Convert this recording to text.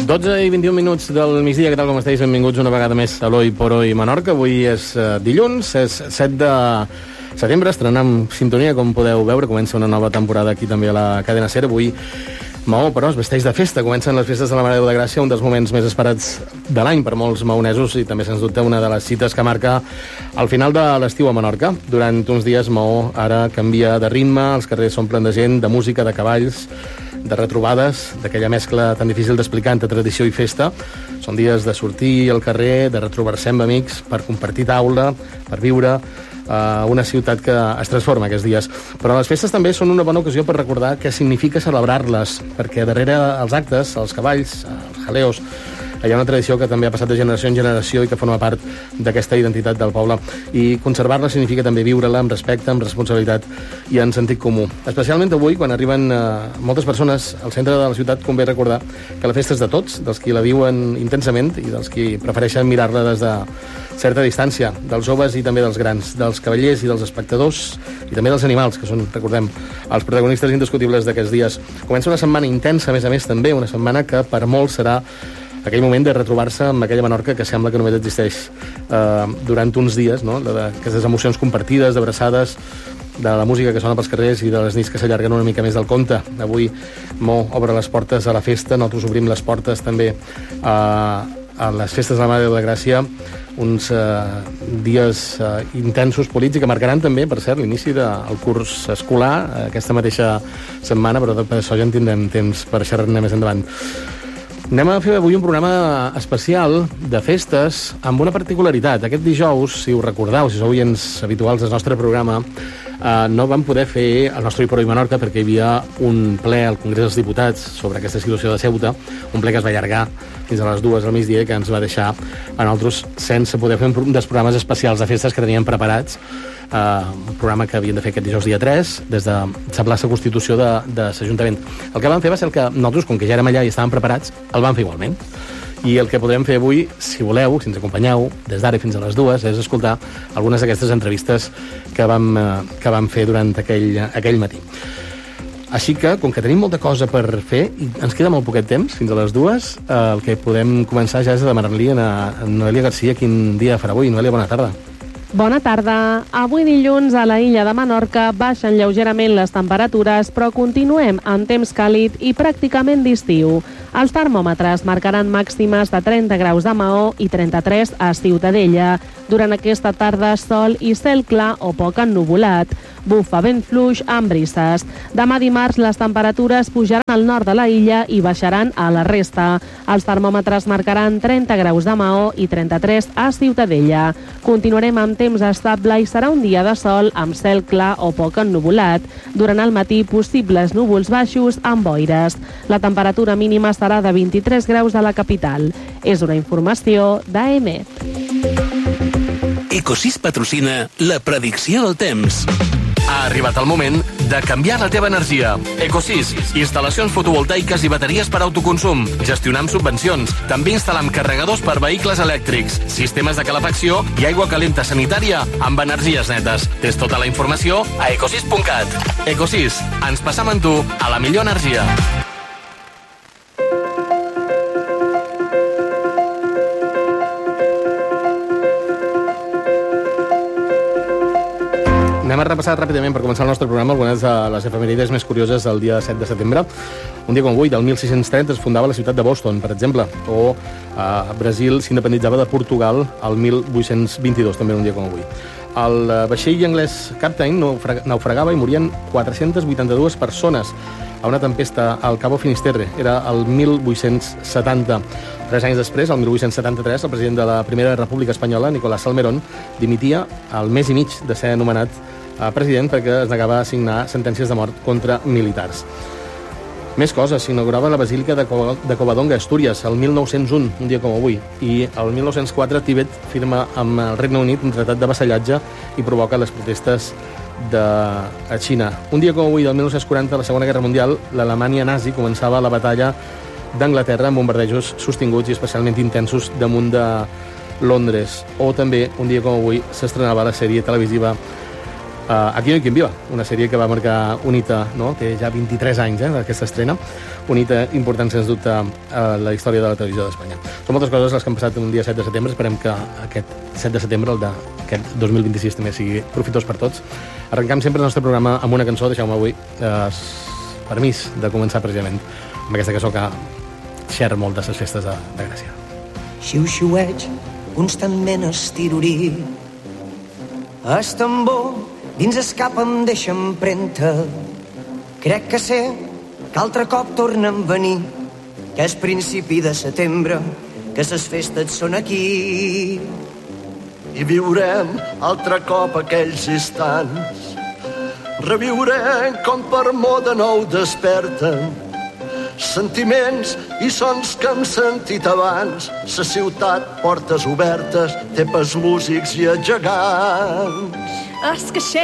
12 i 21 minuts del migdia, què tal com esteu? Benvinguts una vegada més a l'Oi por Hoy Menorca. Avui és dilluns, és 7 de setembre, estrenant sintonia, com podeu veure. Comença una nova temporada aquí també a la cadena SER. Avui Maó, però, es vesteix de festa. Comencen les festes de la Mare de Déu de Gràcia, un dels moments més esperats de l'any per molts maonesos i també, sens dubte, una de les cites que marca el final de l'estiu a Menorca. Durant uns dies, Maó ara canvia de ritme, els carrers s'omplen de gent, de música, de cavalls, de retrobades, d'aquella mescla tan difícil d'explicar entre tradició i festa. Són dies de sortir al carrer, de retrobar-se amb amics, per compartir taula, per viure una ciutat que es transforma aquests dies. Però les festes també són una bona ocasió per recordar què significa celebrar-les, perquè darrere els actes, els cavalls, els jaleos, hi ha una tradició que també ha passat de generació en generació i que forma part d'aquesta identitat del poble. I conservar-la significa també viure-la amb respecte, amb responsabilitat i en sentit comú. Especialment avui, quan arriben moltes persones al centre de la ciutat, convé recordar que la festa és de tots, dels qui la viuen intensament i dels qui prefereixen mirar-la des de certa distància, dels joves i també dels grans, dels cavallers i dels espectadors i també dels animals, que són, recordem, els protagonistes indiscutibles d'aquests dies. Comença una setmana intensa, a més també, una setmana que per molts serà aquell moment de retrobar-se amb aquella Menorca que sembla que només existeix durant uns dies, no? Aquestes emocions compartides, d'abraçades, de la música que sona pels carrers i de les nits que s'allarguen una mica més del compte. Avui Mo obre les portes a la festa, nosaltres obrim les portes també a les festes de la Mare de Déu de Gràcia, uns dies intensos polítics que marcaran també, per cert, l'inici del curs escolar aquesta mateixa setmana, però per això ja en tindrem temps per xerrar-ne més endavant. Anem a fer avui un programa especial de festes amb una particularitat. Aquest dijous, si us recordeu, si sou oients habituals del nostre programa, no vam poder fer el nostre Oi por Hoy Menorca perquè hi havia un ple al Congrés dels Diputats sobre aquesta situació de Ceuta, un ple que es va allargar fins a les 2 del migdia i que ens va deixar a nosaltres sense poder fer un dels programes especials de festes que teníem preparats, un programa que havien de fer aquest dijous dia 3 des de la plaça Constitució de l'Ajuntament. El que vam fer va ser el que nosaltres, com que ja érem allà i estàvem preparats, el vam fer igualment. I el que podrem fer avui, si voleu, si ens acompanyeu, des d'ara fins a les 2, és escoltar algunes d'aquestes entrevistes que vam fer durant aquell matí. Així que, com que tenim molta cosa per fer i ens queda molt poquet temps, fins a les 2, el que podem començar ja és a demanar-li a Noelia Garcia quin dia farà avui. Noelia, bona tarda. Bona tarda. Avui dilluns a la illa de Menorca baixen lleugerament les temperatures, però continuem amb temps càlid i pràcticament d'estiu. Els termòmetres marcaran màximes de 30 graus a Maó i 33 a Ciutadella. Durant aquesta tarda, sol i cel clar o poc ennuvolat. Bufa vent fluix amb brises. Demà dimarts les temperatures pujaran al nord de la illa i baixaran a la resta. Els termòmetres marcaran 30 graus a Maó i 33 a Ciutadella. Continuarem amb temps estable i serà un dia de sol amb cel clar o poc ennuvolat. Durant el matí, possibles núvols baixos amb boires. La temperatura mínima serà de 23 graus a la capital. És una informació d'AEMET. Ecosys patrocina la predicció del temps. Ha arribat el moment de canviar la teva energia. Ecosys, instal·lacions fotovoltaiques i bateries per autoconsum. Gestionar amb subvencions. També instal·lam carregadors per vehicles elèctrics, sistemes de calefacció i aigua calenta sanitària amb energies netes. Tens tota la informació a ecosys.cat. Ecosys, ens passam amb tu a la millor energia. Anem a repassar ràpidament, per començar el nostre programa, algunes de les efemèrides més curioses del dia 7 de setembre. Un dia com avui, del 1630, es fundava la ciutat de Boston, per exemple, o Brasil s'independitzava de Portugal al 1822, també un dia com avui. El vaixell anglès Captain naufragava i morien 482 persones a una tempesta al Cabo Finisterre. Era el 1870. 3 anys després, el 1873, el president de la Primera República Espanyola, Nicolás Salmerón, dimitia al mes i mig de ser anomenat president perquè es negava a signar sentències de mort contra militars. Més coses, s'inaugurava la Basílica de Covadonga, Astúries, el 1901, un dia com avui, i el 1904 Tibet firma amb el Regne Unit un tractat de vassallatge i provoca les protestes de Xina. Un dia com avui, del 1940, a la Segona Guerra Mundial, l'Alemanya nazi començava la batalla d'Anglaterra amb bombardejos sostinguts i especialment intensos damunt de Londres. O també, un dia com avui, s'estrenava la sèrie televisiva Aquí no hi quien viva, una sèrie que va marcar un hito, no? Té ja 23 anys d'aquesta estrena, un hito important, sens dubte, a la història de la televisió d'Espanya. Són moltes coses les que han passat un dia 7 de setembre, esperem que aquest 7 de setembre, el d'aquest 2026, també sigui profitós per tots. Arrencam sempre el nostre programa amb una cançó, deixeu-me avui permís de començar precisament amb aquesta cançó que xerra molt de les festes de Gràcia. Xiu-xiueig, constantment estirorí, el tambor dins el cap em deixa empremta. Crec que sé que altre cop tornen a venir, que és principi de setembre, que les festes són aquí. I viurem altre cop aquells instants, reviurem com per mo de nou desperten sentiments i sons que hem sentit abans. La ciutat, portes obertes, té pas músics i gegants. És que